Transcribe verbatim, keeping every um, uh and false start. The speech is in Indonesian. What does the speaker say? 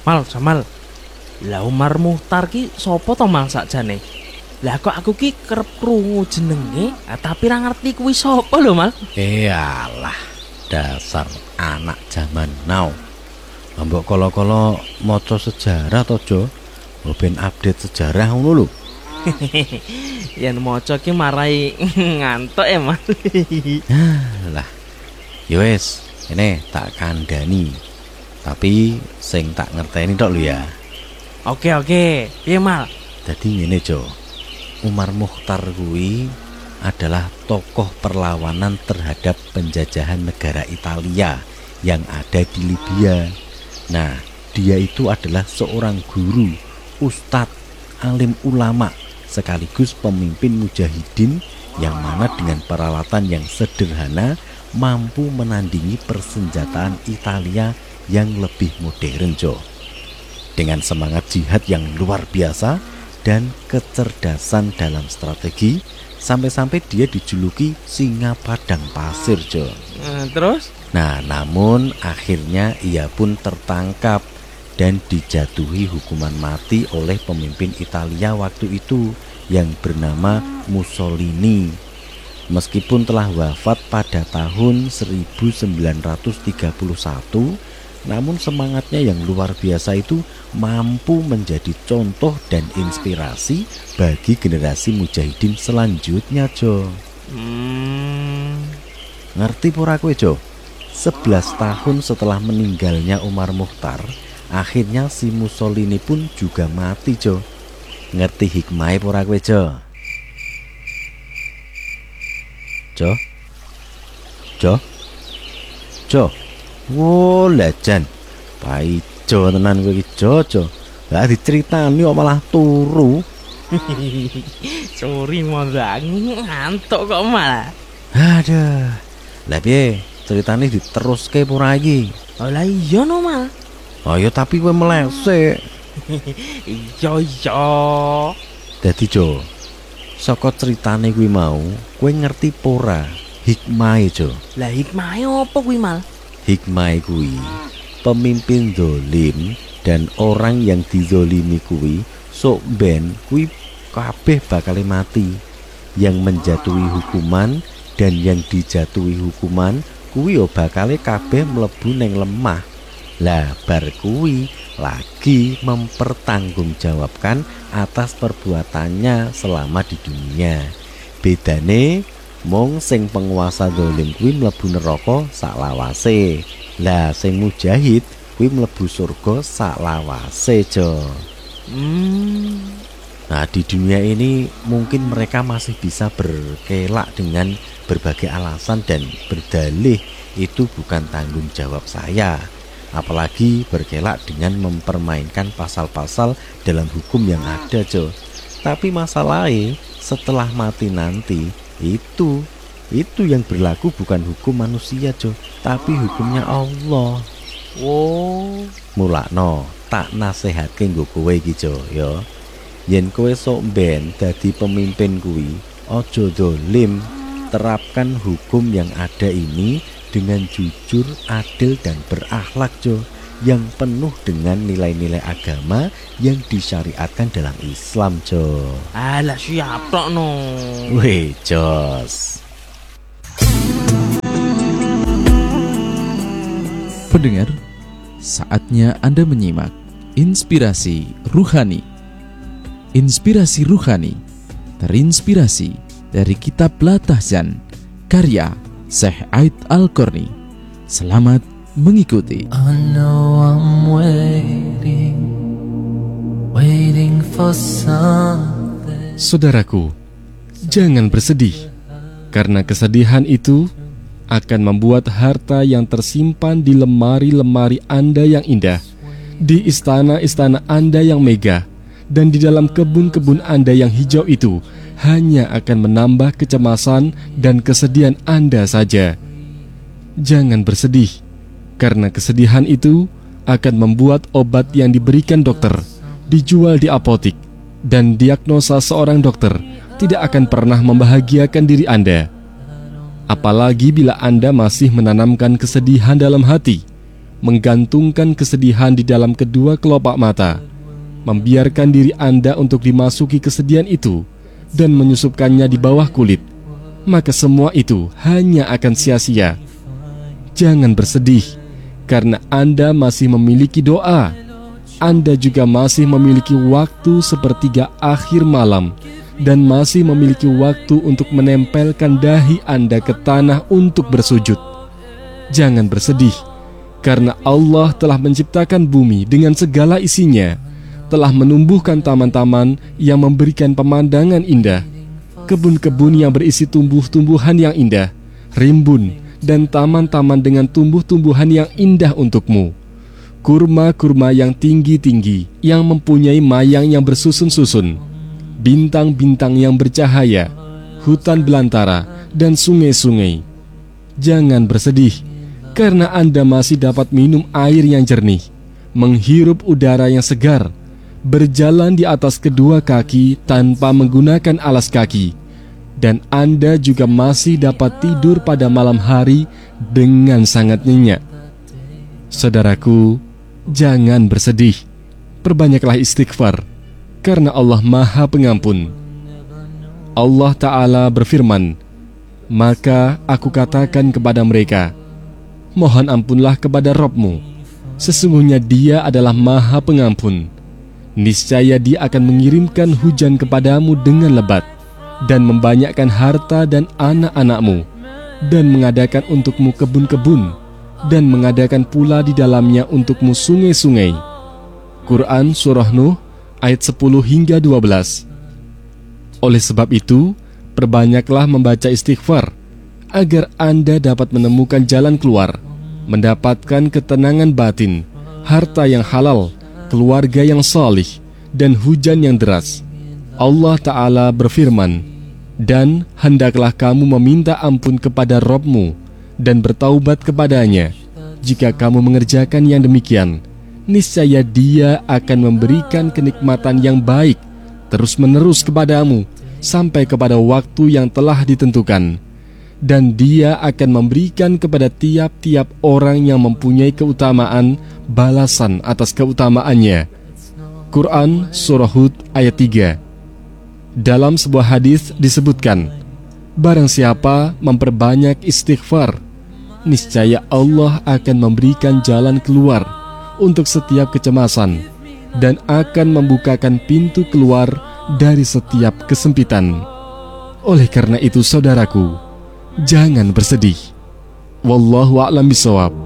Mal, Jamal. Lah Umar Mukhtar ki sapa to Mal sakjane? Lah kok aku ki kerep krungu jenenge, tapi ra ngerti kuwi sapa lho Mal. Iyalah, dasar anak zaman now. Mbok kala-kala maca sejarah to, Jo. Ben update sejarah ngono lho. Yen maca ki marai ngantuk ya Mal. Lah, ya wis, ini tak kandhani. Tapi sing tak ngerteni tok lho ya. Oke oke, piye Mal? Dadi ngene, Jo. Umar Mukhtar kuwi adalah tokoh perlawanan terhadap penjajahan negara Italia yang ada di Libya. Nah, dia itu adalah seorang guru, ustadz, alim ulama, sekaligus pemimpin mujahidin yang mana dengan peralatan yang sederhana mampu menandingi persenjataan Italia yang lebih modern, Jo. Dengan semangat jihad yang luar biasa dan kecerdasan dalam strategi, sampai-sampai dia dijuluki singa padang pasir, Jo. Eh, terus? Nah, namun akhirnya ia pun tertangkap dan dijatuhi hukuman mati oleh pemimpin Italia waktu itu yang bernama Mussolini. Meskipun telah wafat pada tahun seribu sembilan ratus tiga puluh satu, namun semangatnya yang luar biasa itu mampu menjadi contoh dan inspirasi bagi generasi mujahidin selanjutnya, Jo. Hmm. Ngerti pura kowe, Jo? sebelas tahun setelah meninggalnya Umar Mukhtar, akhirnya si Mussolini pun juga mati, Jo. Ngerti hikmahnya pura kowe, Jo? Jo? Jo? Jo? Wo lajan. Paijo tenan kowe iki, Jo, Jo. Lah diceritani kok malah turu. Sorry mondang, ngantuk kok malah. Aduh. Lah piye? Ceritane diteruske pura iki? Oh lah iya no Mal. Ayo tapi kowe melesek. Iya iya. Dadi Jo, saka ceritane kuwi mau, kowe ngerti pora hikmahe, Jo? Lah hikmahe opo kuwi Mal? Hikmahe kuwi pemimpin zalim dan orang yang dizolimi kuwi sok ben kuwi kabeh bakal mati. Yang menjatuhi hukuman dan yang dijatuhi hukuman kuwi yo bakale kabeh mlebu ning lemah. Lah bar kuwi lagi mempertanggungjawabkan atas perbuatannya selama di dunia. Bedane mung sing penguasa zalim kuwi mlebu neraka saklawase. Lah sing mujahid kuwi mlebu surga saklawase, Jo. Hmm. Nah, di dunia ini mungkin mereka masih bisa berkelak dengan berbagai alasan dan berdalih itu bukan tanggung jawab saya. Apalagi berkelak dengan mempermainkan pasal-pasal dalam hukum yang ada, Jo. Tapi masalahnya setelah mati nanti itu itu yang berlaku bukan hukum manusia, Jo, tapi hukumnya Allah. Oh, Mulakno tak nasehatke nggo kowe iki, Jo, ya. Yen kowe sok ben dadi pemimpin kuwi, aja dolim, terapkan hukum yang ada ini dengan jujur, adil dan berakhlak, Jo, yang penuh dengan nilai-nilai agama yang disyariatkan dalam Islam, Jo. alah siap tok no. Weh, jos. Pendengar, saatnya Anda menyimak Inspirasi Ruhani. Inspirasi Ruhani terinspirasi dari kitab Latahzan karya Syekh Aid Al-Qarni. Selamat mengikuti. I know I'm waiting, waiting for something. Saudaraku, jangan bersedih, karena kesedihan itu akan membuat harta yang tersimpan di lemari-lemari Anda yang indah, di istana-istana Anda yang megah, dan di dalam kebun-kebun Anda yang hijau itu hanya akan menambah kecemasan dan kesedihan Anda saja. Jangan bersedih, karena kesedihan itu akan membuat obat yang diberikan dokter dijual di apotik, dan diagnosa seorang dokter tidak akan pernah membahagiakan diri Anda. Apalagi bila Anda masih menanamkan kesedihan dalam hati, menggantungkan kesedihan di dalam kedua kelopak mata, membiarkan diri Anda untuk dimasuki kesedihan itu dan menyusupkannya di bawah kulit, maka semua itu hanya akan sia-sia. Jangan bersedih, karena Anda masih memiliki doa. Anda juga masih memiliki waktu sepertiga akhir malam dan masih memiliki waktu untuk menempelkan dahi Anda ke tanah untuk bersujud. Jangan bersedih, karena Allah telah menciptakan bumi dengan segala isinya, telah menumbuhkan taman-taman yang memberikan pemandangan indah, kebun-kebun yang berisi tumbuh-tumbuhan yang indah, rimbun, dan taman-taman dengan tumbuh-tumbuhan yang indah untukmu. Kurma-kurma yang tinggi-tinggi, yang mempunyai mayang yang bersusun-susun, bintang-bintang yang bercahaya, hutan belantara, dan sungai-sungai. Jangan bersedih, karena Anda masih dapat minum air yang jernih, menghirup udara yang segar, berjalan di atas kedua kaki tanpa menggunakan alas kaki, dan Anda juga masih dapat tidur pada malam hari dengan sangat nyenyak. Saudaraku, jangan bersedih, perbanyaklah istighfar, karena Allah Maha Pengampun. Allah Ta'ala berfirman, maka aku katakan kepada mereka, mohon ampunlah kepada Rabb-mu, sesungguhnya Dia adalah Maha Pengampun. Niscaya Dia akan mengirimkan hujan kepadamu dengan lebat, dan membanyakkan harta dan anak-anakmu, dan mengadakan untukmu kebun-kebun, dan mengadakan pula di dalamnya untukmu sungai-sungai. Quran Surah Nuh ayat sepuluh hingga dua belas. Oleh sebab itu, perbanyaklah membaca istighfar, agar Anda dapat menemukan jalan keluar, mendapatkan ketenangan batin, harta yang halal, keluarga yang salih, dan hujan yang deras. Allah Ta'ala berfirman, dan hendaklah kamu meminta ampun kepada Rabb-mu dan bertaubat kepadanya. Jika kamu mengerjakan yang demikian, niscaya Dia akan memberikan kenikmatan yang baik terus-menerus kepadamu sampai kepada waktu yang telah ditentukan. Dan Dia akan memberikan kepada tiap-tiap orang yang mempunyai keutamaan balasan atas keutamaannya. Quran Surah Hud ayat tiga. Dalam sebuah hadis disebutkan, barang siapa memperbanyak istighfar, niscaya Allah akan memberikan jalan keluar untuk setiap kecemasan dan akan membukakan pintu keluar dari setiap kesempitan. Oleh karena itu saudaraku, jangan bersedih. Wallahu a'lam bishawab.